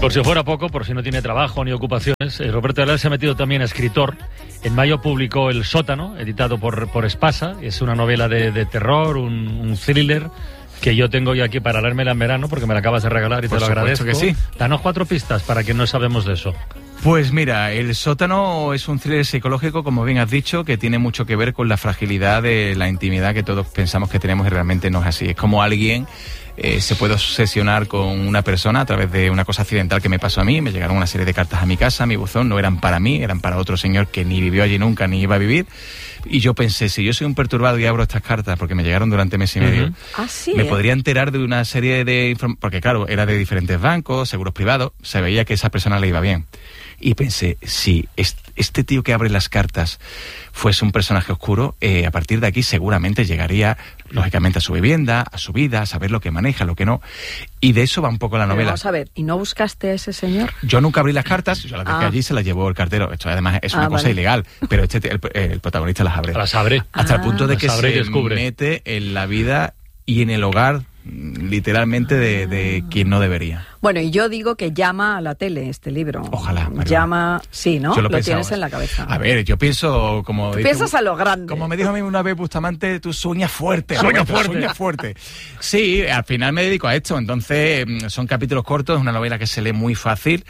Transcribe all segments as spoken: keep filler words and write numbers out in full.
por si fuera poco, por si no tiene trabajo ni ocupaciones, eh, Roberto Ayala se ha metido también a escritor. En mayo publicó El sótano, editado por, por Espasa. Es una novela de, de terror, un, un thriller que yo tengo yo aquí para leérmela en verano, porque me la acabas de regalar y por te lo agradezco. Que sí. Danos cuatro pistas para que no sabemos de eso. Pues mira, El sótano es un thriller psicológico, como bien has dicho, que tiene mucho que ver con la fragilidad de la intimidad que todos pensamos que tenemos y realmente no es así. Es como alguien eh, se puede obsesionar con una persona a través de una cosa accidental que me pasó a mí. Me llegaron una serie de cartas a mi casa, a mi buzón, no eran para mí, eran para otro señor que ni vivió allí nunca ni iba a vivir. Y yo pensé, si yo soy un perturbado y abro estas cartas, porque me llegaron durante mes y medio, uh-huh. ¿Ah, sí, me eh? podría enterar de una serie de informaciones, porque claro, era de diferentes bancos, seguros privados, se veía que esa persona le iba bien. Y pensé, si este tío que abre las cartas fuese un personaje oscuro, eh, a partir de aquí seguramente llegaría, lógicamente, a su vivienda, a su vida, a saber lo que maneja, lo que no. Y de eso va un poco la novela. Pero vamos a ver, ¿y no buscaste a ese señor? Yo nunca abrí las cartas, yo las dejé ah. allí, se las llevó el cartero. Esto además es una ah, cosa vale. ilegal, pero este el, el protagonista las abre. Las abre. Hasta ah. el punto de que se descubre. mete en la vida y en el hogar, literalmente, de, de quien no debería. Bueno, y yo digo que llama a la tele este libro. Ojalá, María. Llama, sí, ¿no? Yo lo, lo pensaba. tienes en la cabeza. A ver, yo pienso como... Tú dice, piensas a lo grande. Como me dijo a mí una vez Bustamante, tú sueñas fuerte. Sueña Roberto, fuerte. Sueña fuerte. Sí, al final me dedico a esto. Entonces, son capítulos cortos, es una novela que se lee muy fácil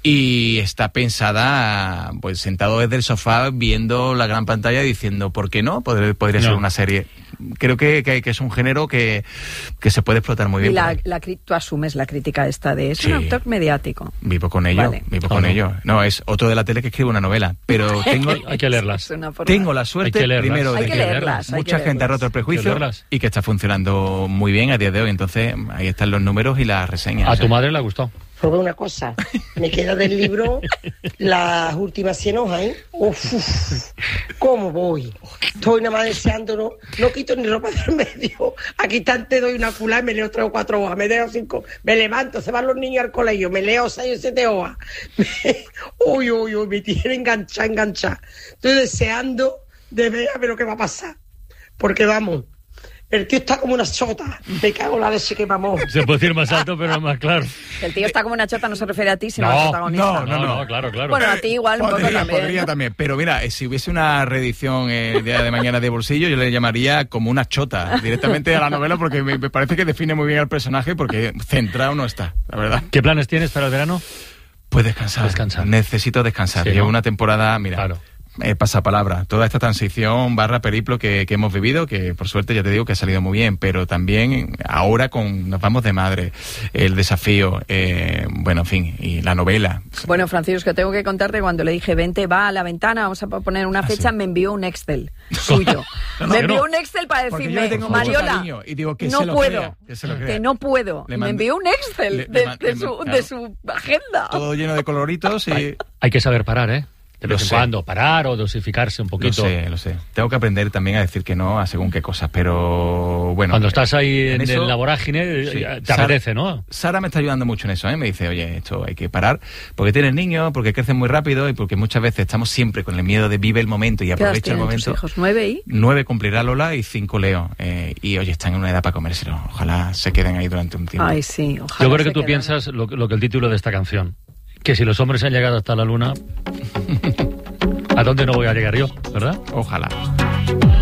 y está pensada, pues, sentado desde el sofá, viendo la gran pantalla, diciendo, ¿por qué no? Podría, podría no. ser una serie. Creo que, que, que es un género que, que se puede explotar muy bien. Y la, la, tú asumes la crítica esta de... Es sí. un autor mediático. Vivo con ello, vale. vivo con no. ello. No, es otro de la tele que escribe una novela, pero tengo... Hay que leerlas. Tengo la suerte, primero, hay de que que leerlas, mucha que gente ha roto el prejuicio y que está funcionando muy bien a día de hoy. Entonces, ahí están los números y las reseñas. A o sea. tu madre le ha gustado. Pues una cosa, me queda del libro las últimas cien hojas, ¿eh? Uf, uf, ¿cómo voy? Estoy nada más deseándolo, no quito ni ropa del medio. Aquí te doy una culá y me leo tres o cuatro hojas, me leo cinco, me levanto, se van los niños al colegio, me leo seis o siete hojas. Uy, uy, uy, me tiene enganchada, enganchada. Estoy deseando de ver a ver lo que va a pasar. Porque vamos... El tío está como una chota. Me cago en la leche que mamó. Se puede decir más alto, pero más claro. El tío está como una chota no se refiere a ti, sino no, al protagonista. No, no, no, no, claro, claro. Bueno, a ti igual un podría, poco también. Podría también. Pero mira, si hubiese una reedición el día de mañana de Bolsillo, yo le llamaría como una chota directamente a la novela, porque me, me parece que define muy bien al personaje, porque centrado no está, la verdad. ¿Qué planes tienes para el verano? Pues descansar. Descansar. Necesito descansar. Sí, Llevo ¿no? una temporada, mira... Claro. Eh, pasapalabra, toda esta transición barra periplo que, que hemos vivido, que por suerte ya te digo que ha salido muy bien, pero también ahora con nos vamos de madre, el desafío, eh, bueno, en fin, y la novela. Bueno, Francisco, tengo que contarte, cuando le dije, vente, va a la ventana, vamos a poner una fecha, ¿Ah, sí? me envió un Excel suyo. No, no, me envió no. un Excel para Porque yo decirme, le tengo mucho Mariola, cariño y digo que no se lo puedo, crea, que se lo crea. que no puedo. Le Me mandé- envió un Excel le- de, le man- de le su, man- de claro. su agenda. Todo lleno de coloritos y... Hay que saber parar, ¿eh? De Lo vez en sé. cuando, parar o dosificarse un Lo poquito. sé, lo sé. Tengo que aprender también a decir que no a según qué cosas, pero bueno... Cuando estás ahí en, eso- en la vorágine, sí. te Sara- apetece, ¿no? Sara me está ayudando mucho en eso, ¿eh? Me dice, oye, esto hay que parar, porque tienes niños, porque crecen muy rápido y porque muchas veces estamos siempre con el miedo de vive el momento y ¿Qué edad aprovecha el tienen tus momento. hijos? ¿Nueve y? Nueve cumplirá Lola y cinco Leo. Eh, y oye, están en una edad para comérselo. Ojalá se queden ahí durante un tiempo. Ay, sí, ojalá. Yo creo que se tú queden. piensas lo, lo que el título de esta canción. Que si los hombres han llegado hasta la luna, ¿a dónde no voy a llegar yo? ¿Verdad? Ojalá.